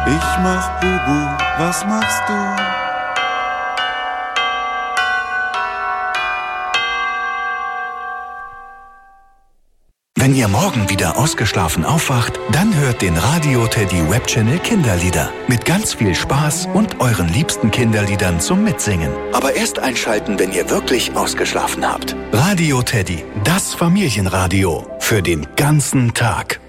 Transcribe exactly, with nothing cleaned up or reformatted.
Ich mach Bubu, was machst du? Wenn ihr morgen wieder ausgeschlafen aufwacht, dann hört den Radio Teddy Webchannel Kinderlieder. Mit ganz viel Spaß und euren liebsten Kinderliedern zum Mitsingen. Aber erst einschalten, wenn ihr wirklich ausgeschlafen habt. Radio Teddy, das Familienradio. Für den ganzen Tag.